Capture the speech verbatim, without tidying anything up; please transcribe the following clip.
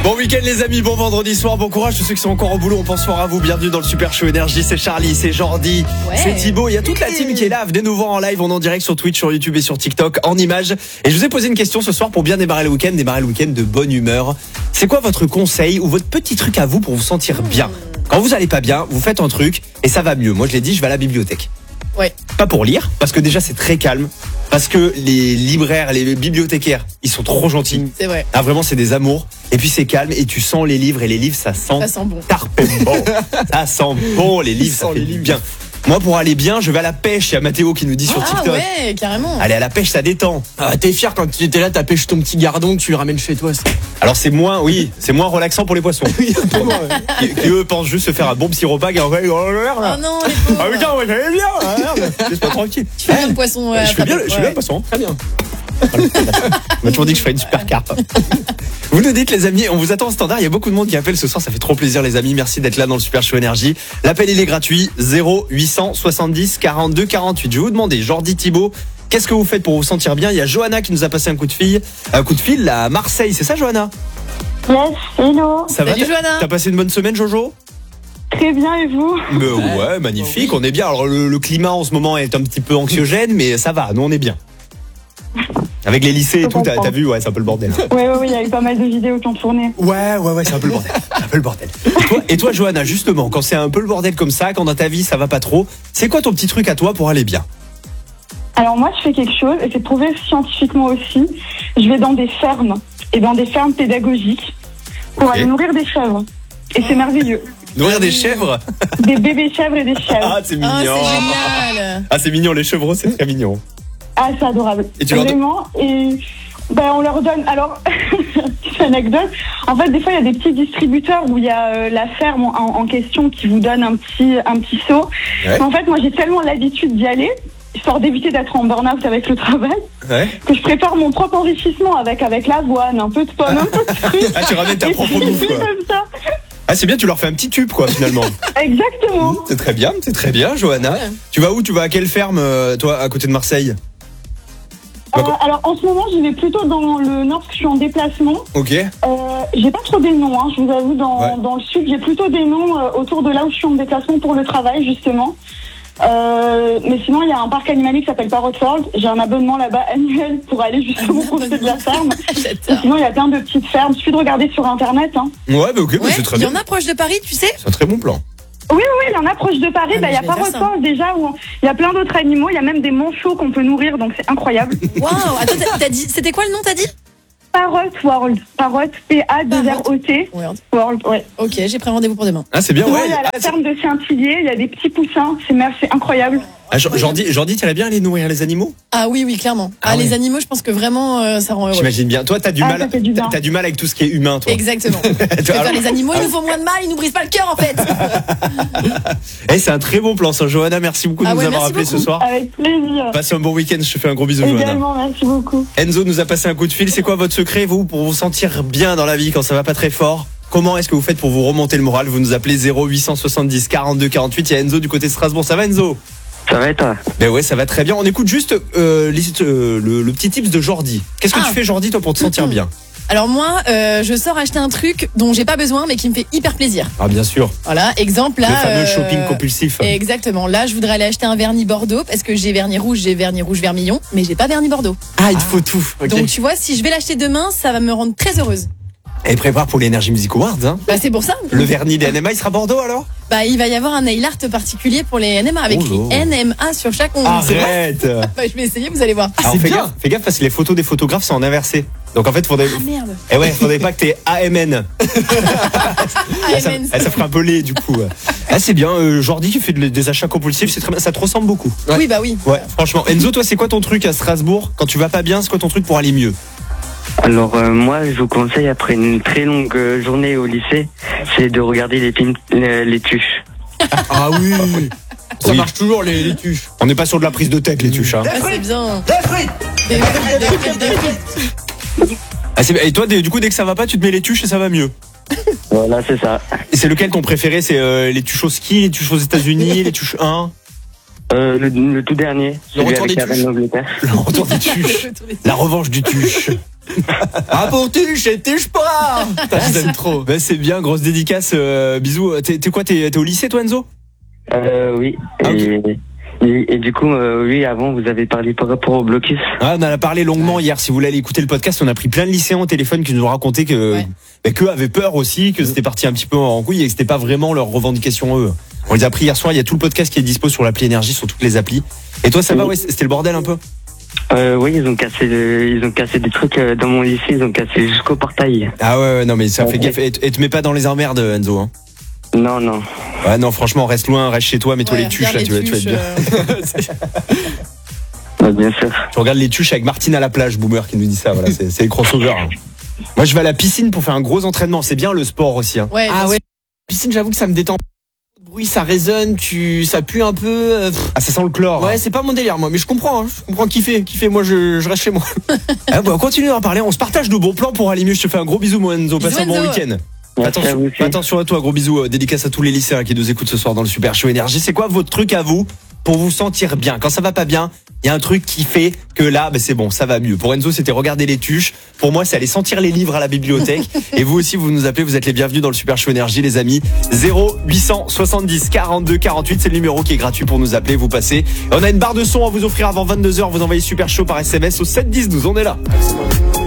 Bon week-end les amis, bon vendredi soir, bon courage tous ceux qui sont encore au boulot, on pense fort à vous, bienvenue dans le Super Show Énergie, c'est Charlie, c'est Jordi, ouais. c'est Thibaut, il y a toute la team qui est là, venez nous voir en live, on est en direct sur Twitch, sur YouTube et sur TikTok, en images, et je vous ai posé une question ce soir pour bien démarrer le week-end, démarrer le week-end de bonne humeur. C'est quoi votre conseil ou votre petit truc à vous pour vous sentir bien? Quand vous allez pas bien, vous faites un truc et ça va mieux, moi je l'ai dit, je vais à la bibliothèque. Ouais. Pas pour lire, parce que déjà c'est très calme. Parce que les libraires, les bibliothécaires, ils sont trop gentils. C'est vrai. Ah vraiment, c'est des amours. Et puis c'est calme et tu sens les livres et les livres, ça sent. Ça sent bon. Tarpé bon. Ça sent bon les livres, ça, ça fait du bien. Moi, pour aller bien, je vais à la pêche. Il y a Mathéo qui nous dit sur ah, TikTok. Ah ouais, carrément. Aller à la pêche, ça détend. Ah, t'es fier quand tu étais là, t'as pêché ton petit gardon que tu le ramènes chez toi. Ça. Alors c'est moins, oui, c'est moins relaxant pour les poissons. Oui, un peu moins. Qui, qui eux pensent juste se faire un bon petit repas. Et en fait, oh merde. Oh non, les pauvres. Ah putain, ouais, j'allais bien. Ah, merde. Laisse-moi tranquille. Tu fais bien le poisson. Euh, je fais bien, je fais bien le poisson. Très bien. On m'a toujours dit que je ferais une super carpe. Vous nous dites les amis, on vous attend au standard. Il y a beaucoup de monde qui appelle ce soir, ça fait trop plaisir les amis. Merci d'être là dans le Super Show Énergie. L'appel il est gratuit, zéro huit cent soixante-dix quarante-deux quarante-huit. Je vais vous demander, Jordi, Thibaut, qu'est-ce que vous faites pour vous sentir bien? Il y a Johanna qui nous a passé un coup de fil, un coup de fil à Marseille, c'est ça Johanna? Yes, hello. Ça Salut va, Johanna. T'as passé une bonne semaine Jojo? Très bien et vous? Mais ouais, ouais, magnifique, on est bien. Alors le, le climat en ce moment est un petit peu anxiogène, mais ça va, nous on est bien. Avec les lycées et tout, t'as, t'as vu, ouais, c'est un peu le bordel. Ouais, ouais, ouais, il y a eu pas mal de vidéos qui ont tourné. Ouais, ouais, ouais, c'est un peu le bordel. C'est un peu le bordel. Et toi, et toi, Johanna, justement, quand c'est un peu le bordel comme ça, quand dans ta vie ça va pas trop, c'est quoi ton petit truc à toi pour aller bien? Alors moi, je fais quelque chose, et c'est prouvé scientifiquement aussi. Je vais dans des fermes, et dans des fermes pédagogiques, pour okay. aller nourrir des chèvres. Et c'est merveilleux. Nourrir des chèvres? Des bébés chèvres et des chèvres. Ah, c'est mignon. Oh, c'est génial. Ah, c'est mignon, les chevreaux, c'est très mignon. Ah, c'est adorable. Et tu leur Vraiment, et ben, on leur donne. Alors, petite anecdote. En fait, des fois, il y a des petits distributeurs où il y a euh, la ferme en, en question qui vous donne un petit, un petit seau. Ouais. En fait, moi, j'ai tellement l'habitude d'y aller, histoire d'éviter d'être en burn-out avec le travail, ouais. que je prépare mon propre enrichissement avec, avec l'avoine, un peu de pomme, un peu de fruits. Ah, tu ramènes ta propre bouffe, quoi. Comme ça. Ah, c'est bien, tu leur fais un petit tube, quoi, finalement. Exactement. Mmh, c'est très bien, c'est très bien, Johanna. Ouais. Tu vas où? Tu vas à quelle ferme, euh, toi, à côté de Marseille? Euh, alors en ce moment je vais plutôt dans le nord parce que je suis en déplacement. Ok. Euh, j'ai pas trop des noms, hein, je vous avoue, dans, ouais. dans le sud j'ai plutôt des noms euh, autour de là où je suis en déplacement pour le travail justement. Euh, mais sinon il y a un parc animalier qui s'appelle Parrot World. J'ai un abonnement là-bas annuel pour aller justement profiter de la ferme. Et sinon il y a plein de petites fermes. Il suffit de regarder sur internet. Hein. Ouais, bah ok, bah ouais, c'est très bien. Il y en a proche de Paris, tu sais. C'est un très bon plan. Oui, oui, il y en a proche de Paris. Il ah, bah, y a Parrot World déjà où il y a plein d'autres animaux. Il y a même des manchots qu'on peut nourrir, donc c'est incroyable. Waouh. Attends, t'as, t'as dit, c'était quoi le nom t'as dit? Parrot World. Parrot, P A deux R O T. World. World, ouais. Ok, j'ai pris rendez-vous pour demain. Ah, c'est bien, ouais. Il y a la ah, ferme de Saint-Hillier, il y a des petits poussins, c'est, c'est incroyable. Ah, Jordi, Jordi, t'irais bien aller nourrir les animaux? Ah oui, oui, clairement. Ah, ah ouais. Les ouais. animaux, je pense que vraiment, euh, ça rend heureux. J'imagine bien. Toi, t'as du, ah, mal, du t'as, t'as du mal avec tout ce qui est humain, toi. Exactement. Je alors... les animaux, ils nous font moins de mal, ils nous brisent pas le cœur, en fait. Eh, c'est un très bon plan, ça. Johanna, merci beaucoup de ah nous ouais, avoir appelé beaucoup. ce soir. Avec plaisir. Passez un bon week-end, je te fais un gros bisou, Johanna. Également, merci beaucoup. Enzo nous a passé un coup de fil. C'est quoi votre secret, vous, pour vous sentir bien dans la vie quand ça va pas très fort? Comment est-ce que vous faites pour vous remonter le moral? Vous nous appelez zéro huit cent soixante-dix quarante-deux quarante-huit. Il y a Enzo du côté de Strasbourg. Ça va, Enzo? Ça va et toi? Ben ouais, ça va très bien. On écoute juste euh, les, euh, le, le petit tips de Jordi. Qu'est-ce que ah. tu fais, Jordi, toi, pour te sentir bien? Alors moi, euh, je sors acheter un truc dont j'ai pas besoin, mais qui me fait hyper plaisir. Ah bien sûr. Voilà, exemple là. Le fameux euh, shopping compulsif. Exactement. Là, je voudrais aller acheter un vernis Bordeaux parce que j'ai vernis rouge, j'ai vernis rouge vermillon, mais j'ai pas vernis Bordeaux. Ah, il te faut tout. Okay. Donc tu vois, si je vais l'acheter demain, ça va me rendre très heureuse. Et prépare pour l'Energy Music Awards, hein. Bah c'est pour ça. Le vernis des N M A, il sera Bordeaux alors? Bah il va y avoir un nail art particulier pour les N M A avec écrit oh N M A sur chaque ongle. Arrête. Bah je vais essayer, vous allez voir. Ah, alors, fais bien. gaffe, fais gaffe parce que les photos des photographes sont en inversé. Donc en fait, faudrait. Ah merde. Eh ouais, faudrait pas que t'aies A M N. A M N. ça, ça ferait un peu laid du coup. Ah c'est bien, euh, Jordi qui fait des achats compulsifs, c'est très bien, ça te ressemble beaucoup. Ouais. Oui bah oui. Ouais, franchement. Enzo, toi c'est quoi ton truc à Strasbourg quand tu vas pas bien? C'est quoi ton truc pour aller mieux? Alors euh, moi je vous conseille après une très longue euh, journée au lycée, c'est de regarder les films, les, les tuches. Ah oui. Ça oui. marche toujours les, les tuches. On n'est pas sur de la prise de tête les tuches hein. Ah, c'est bien. Des frites. Des frites, des frites, des frites. Ah, c'est... Et toi du coup dès que ça va pas tu te mets les tuches et ça va mieux. Voilà c'est ça. Et c'est lequel ton préféré? C'est euh, les tuches au ski, les tuches aux États-Unis, les tuches un? Euh, le, le tout dernier. Le retour des tuches. Le retour des tuches. La revanche du tuche. Ah pour tuche et tuche pas. J'aime trop. Bah, c'est bien, grosse dédicace. Euh, bisous. T'es, t'es quoi t'es, t'es au lycée, toi, Enzo? Euh, oui. Ah, et, et, et du coup, euh, oui, avant, vous avez parlé par rapport au blocus. Ah, on en a parlé longuement hier. Si vous voulez aller écouter le podcast, on a pris plein de lycéens au téléphone qui nous ont raconté que, Ouais. bah, qu'eux avaient peur aussi, que c'était parti un petit peu en couille et que c'était pas vraiment leur revendication eux. On les a pris hier soir. Il y a tout le podcast qui est dispo sur l'appli Énergie, sur toutes les applis. Et toi, ça va? Ouais, c'était le bordel un peu? Euh, oui, ils ont cassé, le, ils ont cassé des trucs euh, dans mon lycée. Ils ont cassé jusqu'au portail. Ah ouais, ouais, non mais ça fait Ouais. gaffe. Et, et te mets pas dans les emmerdes, Enzo. Hein. Non, non. Ouais, non, franchement, reste loin, reste chez toi, mets-toi Ouais, les tuches regarde là, les tu vas, tu vas être tuches, bien. euh, Ouais, bien sûr. Tu regardes les tuches avec Martine à la plage, Boomer qui nous dit ça. Voilà, c'est, c'est les crossovers. Hein. Moi, je vais à la piscine pour faire un gros entraînement. C'est bien le sport aussi. Hein. Ouais, Ah bien ouais. Piscine, j'avoue que ça me détend. Le bruit, ça résonne, tu, ça pue un peu. euh, pff. Ah, ça sent le chlore. Ouais, hein. c'est pas mon délire, moi, mais je comprends, hein, je comprends kiffer, kiffer. Moi, je, je reste chez moi. Ah, bah, continue d'en parler. On se partage nos bons plans pour aller mieux. Je te fais un gros bisou, mon Enzo. Passe Bisous, un bon Enzo. week-end. Merci à Attention, vous aussi. attention à toi, gros bisous. euh, Dédicace à tous les lycéens qui nous écoutent ce soir dans le Super Show Énergie. C'est quoi votre truc à vous pour vous sentir bien? Quand ça va pas bien, il y a un truc qui fait que là, bah, c'est bon, ça va mieux. Pour Enzo, c'était regarder les tuches. Pour moi, c'est aller sentir les livres à la bibliothèque. Et vous aussi, vous nous appelez, vous êtes les bienvenus dans le Super Show Énergie, les amis. zéro huit cent soixante-dix quarante-deux quarante-huit, c'est le numéro qui est gratuit pour nous appeler, vous passez. Et on a une barre de son à vous offrir avant vingt-deux heures. Vous envoyez Super Show par S M S au sept dix douze. On est là.